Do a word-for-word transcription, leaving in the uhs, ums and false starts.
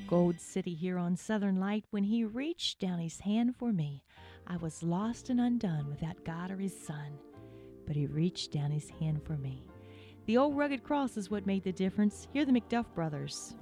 Gold City here on Southern Light, when he reached down his hand for me, I was lost and undone without God or his son. But he reached down his hand for me. The old rugged cross is what made the difference. Hear the McDuff brothers.